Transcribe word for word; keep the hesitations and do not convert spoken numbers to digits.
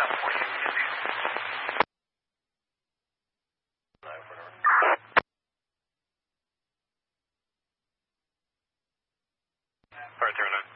seven four six two zero. Alright, zero nine.